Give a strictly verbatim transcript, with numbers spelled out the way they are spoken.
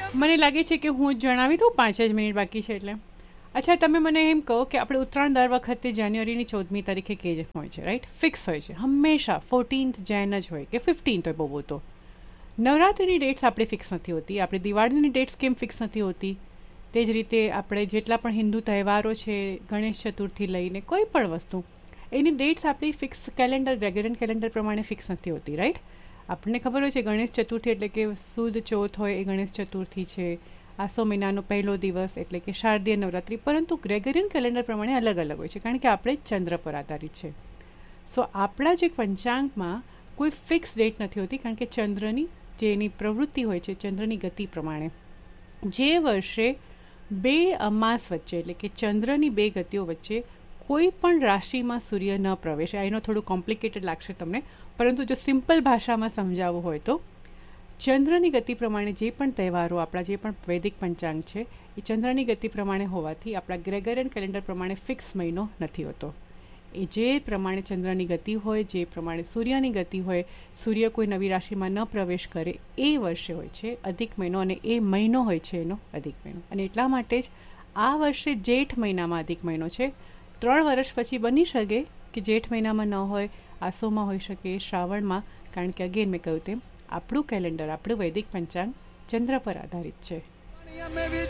મને લાગે છે કે હું જણાવી દઉં, પાંચ જ મિનિટ બાકી છે એટલે. અચ્છા, તમે મને એમ કહો કે આપણે ઉત્તરાયણ દર વખતે જાન્યુઆરીની ચૌદમી તારીખે કે જ હોય છે, રાઈટ? ફિક્સ હોય છે હંમેશા, ફોર્ટીન્થ જેન જ હોય કે ફિફ્ટીન્થ હોય બહુ તો. નવરાત્રિની ડેટ્સ આપણી ફિક્સ નથી હોતી, આપણી દિવાળીની ડેટ્સ કેમ ફિક્સ નથી હોતી? તે જ રીતે આપણે જેટલા પણ હિન્દુ તહેવારો છે, ગણેશ ચતુર્થી લઈને કોઈ પણ વસ્તુ, એની ડેટ્સ આપણી ફિક્સ કેલેન્ડર, ગ્રેગોરિયન કેલેન્ડર પ્રમાણે ફિક્સ નથી હોતી, રાઈટ? આપણને ખબર હોય છે ગણેશ ચતુર્થી એટલે કે સુદ ચોથ હોય એ ગણેશ ચતુર્થી છે, આસો મહિનાનો પહેલો દિવસ એટલે કે શારદીય નવરાત્રિ, પરંતુ ગ્રેગોરિયન કેલેન્ડર પ્રમાણે અલગ અલગ હોય છે, કારણ કે આપણે ચંદ્ર પર આધારિત છે. સો આપણા જે પંચાંગમાં કોઈ ફિક્સ ડેટ નથી હોતી, કારણ કે ચંદ્રની જે એની પ્રવૃત્તિ હોય છે, ચંદ્રની ગતિ પ્રમાણે જે વર્ષે બે અમાસ વચ્ચે એટલે કે ચંદ્રની બે ગતિઓ વચ્ચે કોઈ પણ રાશિમાં સૂર્ય ન પ્રવેશે. એનો થોડું કોમ્પ્લિકેટેડ લાગશે તમને, પરંતુ જો સિમ્પલ ભાષામાં સમજાવવું હોય તો ચંદ્રની ગતિ પ્રમાણે જે પણ તહેવારો આપણા જે પણ વૈદિક પંચાંગ છે એ ચંદ્રની ગતિ પ્રમાણે હોવાથી આપણા ગ્રેગોરિયન કેલેન્ડર પ્રમાણે ફિક્સ મહિનો નથી હોતો. એ જે પ્રમાણે ચંદ્રની ગતિ હોય, જે પ્રમાણે સૂર્યની ગતિ હોય, સૂર્ય કોઈ નવી રાશિમાં ન પ્રવેશ કરે એ વર્ષે હોય છે અધિક મહિનો, અને એ મહિનો હોય છે એનો અધિક મહિનો. અને એટલા માટે જ આ વર્ષે જેઠ મહિનામાં અધિક મહિનો છે. ત્રણ વર્ષ પછી બની શકે કે જેઠ મહિનામાં ન હોય, આસોમાં હોઈ શકે, શ્રાવણમાં, કારણ કે અગેન મેં કહ્યું તેમ આપણું કેલેન્ડર, આપણું વૈદિક પંચાંગ ચંદ્ર પર આધારિત છે.